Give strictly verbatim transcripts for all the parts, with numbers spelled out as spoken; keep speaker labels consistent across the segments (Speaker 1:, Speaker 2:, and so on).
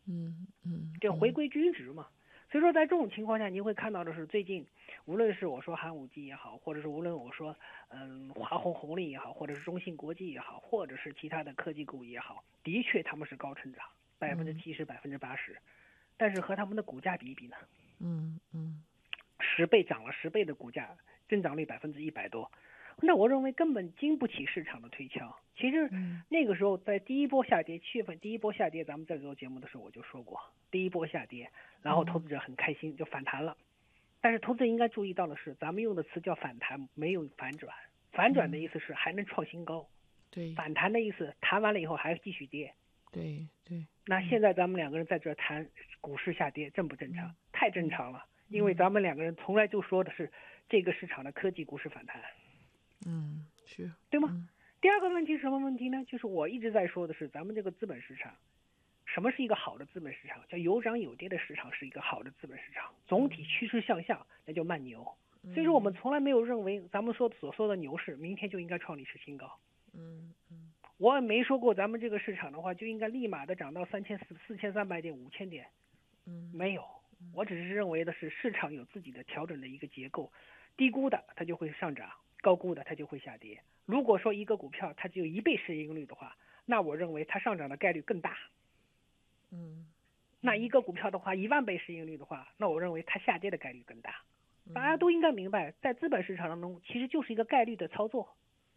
Speaker 1: 嗯嗯，
Speaker 2: 就回归均值嘛。所以说，在这种情况下，你会看到的是，最近无论是我说寒武纪也好，或者是无论我说嗯华虹红利也好，或者是中信国际也好，或者是其他的科技股也好，的确他们是高成长，百分之七十、百分之八十，但是和他们的股价比一比呢，
Speaker 1: 嗯嗯，
Speaker 2: 十倍涨了十倍的股价，增长率百分之一百多，那我认为根本经不起市场的推敲。其实那个时候在第一波下跌，七月份第一波下跌，咱们在做节目的时候我就说过，第一波下跌，然后投资者很开心就反弹了。但是投资者应该注意到的是，咱们用的词叫反弹，没有反转。反转的意思是还能创新高，
Speaker 1: 对，
Speaker 2: 反弹的意思弹完了以后还继续跌。
Speaker 1: 对对。
Speaker 2: 那现在咱们两个人在这谈股市下跌，正不正常？太正常了，因为咱们两个人从来就说的是这个市场的科技股市反弹。
Speaker 1: 嗯，是，
Speaker 2: 对吗？第二个问题是什么问题呢？就是我一直在说的是，咱们这个资本市场，什么是一个好的资本市场？叫有涨有跌的市场是一个好的资本市场，总体趋势向下，那叫慢牛。所以说我们从来没有认为咱们说所说的牛市明天就应该创历史新高。
Speaker 1: 嗯嗯，
Speaker 2: 我也没说过咱们这个市场的话就应该立马的涨到三千四四千三百点、五千点。
Speaker 1: 嗯，
Speaker 2: 没有，我只是认为的是市场有自己的调整的一个结构，低估的它就会上涨，高估的它就会下跌。如果说一个股票它只有一倍市盈率的话，那我认为它上涨的概率更大。
Speaker 1: 嗯，
Speaker 2: 那一个股票的话，一万倍市盈率的话，那我认为它下跌的概率更大。大家都应该明白，在资本市场当中，其实就是一个概率的操作。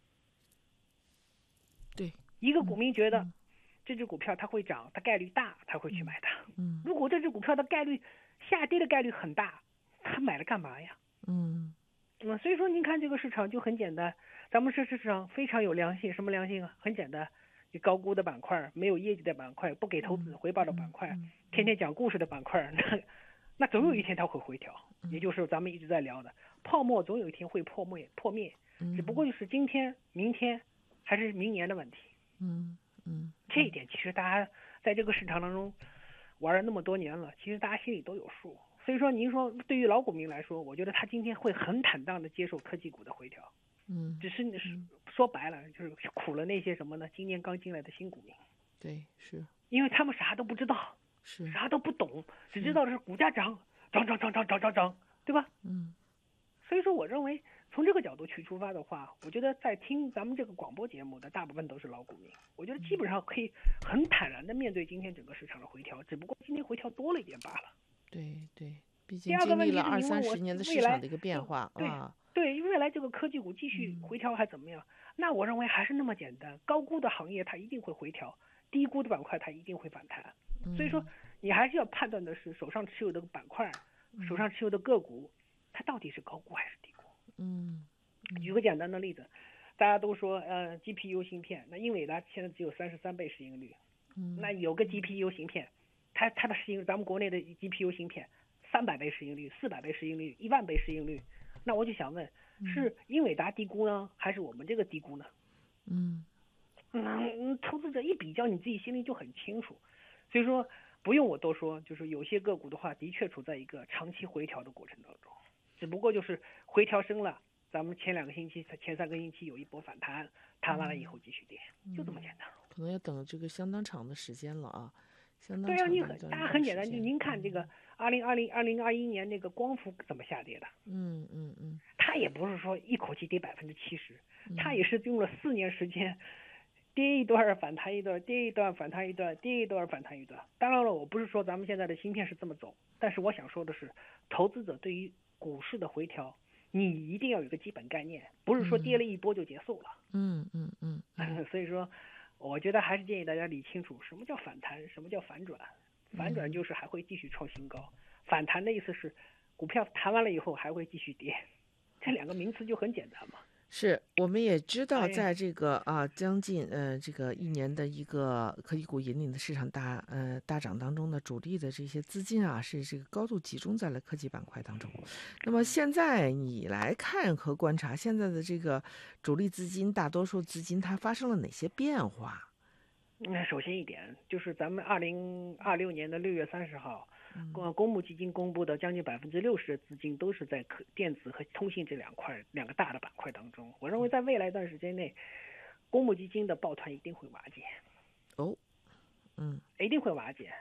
Speaker 1: 对，
Speaker 2: 一个股民觉得这只股票它会涨，它概率大，他会去买它。
Speaker 1: 嗯，
Speaker 2: 如果这只股票的概率下跌的概率很大，他买了干嘛呀？
Speaker 1: 嗯。
Speaker 2: 嗯，所以说您看这个市场就很简单，咱们这市场非常有良心，什么良心啊？很简单，你高估的板块，没有业绩的板块，不给投资回报的板块，天天讲故事的板块，那那总有一天它会回调，也就是咱们一直在聊的泡沫，总有一天会破灭破灭，只不过就是今天、明天还是明年的问题。
Speaker 1: 嗯嗯，
Speaker 2: 这一点其实大家在这个市场当中玩了那么多年了，其实大家心里都有数。所以说，您说对于老股民来说，我觉得他今天会很坦荡的接受科技股的回调。
Speaker 1: 嗯，
Speaker 2: 只是你说白了，就是苦了那些什么呢？今年刚进来的新股民。
Speaker 1: 对，是，
Speaker 2: 因为他们啥都不知道，
Speaker 1: 是
Speaker 2: 啥都不懂，只知道的是股价涨，涨涨涨涨涨涨涨，对吧？
Speaker 1: 嗯。
Speaker 2: 所以说，我认为从这个角度去出发的话，我觉得在听咱们这个广播节目的大部分都是老股民，我觉得基本上可以很坦然的面对今天整个市场的回调，只不过今天回调多了一点罢了。
Speaker 1: 对对，毕
Speaker 2: 第二个
Speaker 1: 竟经历
Speaker 2: 问题是您
Speaker 1: 了二三十
Speaker 2: 问我未
Speaker 1: 年的市场
Speaker 2: 来
Speaker 1: 的一个变化
Speaker 2: 对
Speaker 1: 啊。
Speaker 2: 对，未来这个科技股继续回调还怎么样？那我认为还是那么简单，高估的行业它一定会回调，低估的板块它一定会反弹。所以说，你还是要判断的是手上持有的板块，手上持有的个股，它到底是高估还是低估。
Speaker 1: 嗯，
Speaker 2: 举个简单的例子，大家都说呃 G P U 芯片，那英伟达现在只有三十三倍市盈率，
Speaker 1: 嗯，
Speaker 2: 那有个 G P U 芯片，它它的市盈，咱们国内的 G P U 芯片三百倍市盈率、四百倍市盈率、一万倍市盈率，那我就想问，是英伟达低估呢，还是我们这个低估呢？
Speaker 1: 嗯，
Speaker 2: 嗯，投资者一比较，你自己心里就很清楚。所以说，不用我多说，就是有些个股的话，的确处在一个长期回调的过程当中，只不过就是回调深了，咱们前两个星期、前三个星期有一波反弹，弹完了以后继续跌，就这么简单。
Speaker 1: 可能要等这个相当长的时间了啊，相当
Speaker 2: 对啊，你
Speaker 1: 长的一段
Speaker 2: 很大家很简单，
Speaker 1: 时间
Speaker 2: 就您看这个二零二零二零二一年那个光伏怎么下跌的？
Speaker 1: 嗯嗯嗯，
Speaker 2: 它也不是说一口气跌百分之七十，它也是用了四年时间。跌一段反弹一段，跌一段反弹一段，跌一段反弹一段。当然了，我不是说咱们现在的芯片是这么走，但是我想说的是，投资者对于股市的回调，你一定要有一个基本概念，不是说跌了一波就结束了。
Speaker 1: 嗯嗯嗯嗯。
Speaker 2: 所以说，我觉得还是建议大家理清楚什么叫反弹，什么叫反转。反转就是还会继续创新高，反弹的意思是股票弹完了以后还会继续跌，这两个名词就很简单嘛。
Speaker 1: 是，我们也知道，在这个啊将近呃这个一年的一个科技股引领的市场大呃大涨当中呢，主力的这些资金啊是这个高度集中在了科技板块当中。那么现在你来看和观察现在的这个主力资金，大多数资金它发生了哪些变化？
Speaker 2: 那首先一点就是咱们二零二六年的六月三十号，公公募基金公布的将近百分之六十的资金都是在可电子和通信这两块两个大的板块当中。我认为在未来一段时间内，公募基金的抱团一定会瓦解。
Speaker 1: 哦，嗯，
Speaker 2: 一定会瓦解。